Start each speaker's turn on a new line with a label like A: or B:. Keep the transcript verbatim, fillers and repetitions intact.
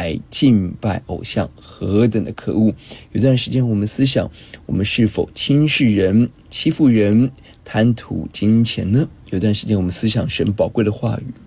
A: 来敬拜偶像，何等的可恶。有段时间我们思想，我们是否轻视人、欺负人、贪图金钱呢？有段时间我们思想神宝贵的话语，